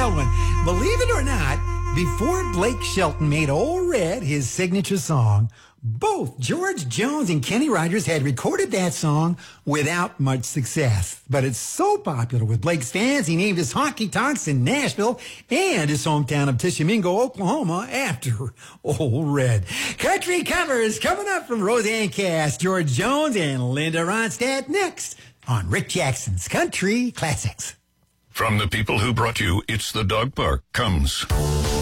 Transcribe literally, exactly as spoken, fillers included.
wild one. Believe it or not, before Blake Shelton made Old Red his signature song, both George Jones and Kenny Rogers had recorded that song without much success. But it's so popular with Blake's fans, he named his honky tonks in Nashville and his hometown of Tishomingo, Oklahoma, after Old Red. Country covers coming up from Roseanne Cass, George Jones, and Linda Ronstadt next on Rick Jackson's Country Classics. From the people who brought you It's the Dog Park comes